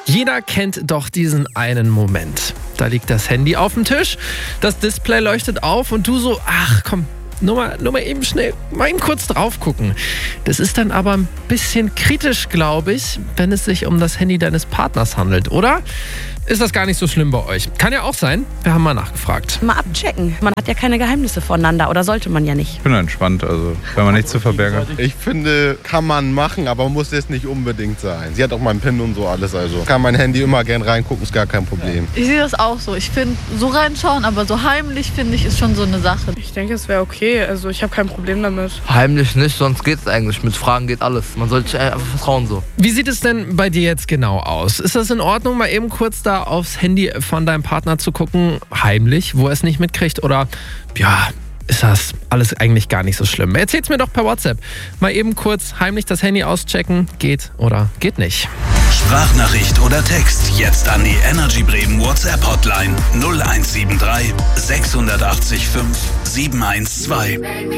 Jeder kennt doch diesen einen Moment. Da liegt das Handy auf dem Tisch, das Display leuchtet auf und du so, ach komm, nur mal eben schnell, mal eben kurz drauf gucken. Das ist dann aber ein bisschen kritisch, glaube ich, wenn es sich um das Handy deines Partners handelt, oder? Ist das gar nicht so schlimm bei euch? Kann ja auch sein. Wir haben mal nachgefragt. Mal abchecken. Man hat ja keine Geheimnisse voneinander oder sollte man ja nicht. Ich bin entspannt, also wenn man nichts zu verbergen hat. Ich finde, kann man machen, aber muss jetzt nicht unbedingt sein. Sie hat auch meinen PIN und so alles, also kann mein Handy immer gern reingucken, ist gar kein Problem. Ich sehe das auch so. Ich finde, so reinschauen, aber so heimlich, finde ich, ist schon so eine Sache. Ich denke, es wäre okay. Also ich habe kein Problem damit. Heimlich nicht, sonst geht's eigentlich. Mit Fragen geht alles. Man sollte sich einfach vertrauen so. Wie sieht es denn bei dir jetzt genau aus? Ist das in Ordnung, mal eben kurz da aufs Handy von deinem Partner zu gucken, heimlich, wo er es nicht mitkriegt? Oder, ja, ist das alles eigentlich gar nicht so schlimm? Erzähl's mir doch per WhatsApp. Mal eben kurz heimlich das Handy auschecken. Geht oder geht nicht? Sprachnachricht oder Text jetzt an die Energy Bremen WhatsApp Hotline 0173 680 5 712.